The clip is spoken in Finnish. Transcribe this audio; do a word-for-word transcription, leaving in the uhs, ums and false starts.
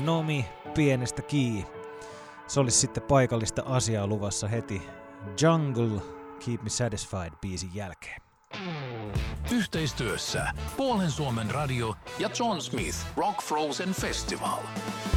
Nomi pienestä Kii. Se olisi sitten paikallista asiaa luvassa heti Jungle Keep Me Satisfied biisin jälkeen. Yhteistyössä Puolen Suomen radio ja John Smith Rock Frozen Festival.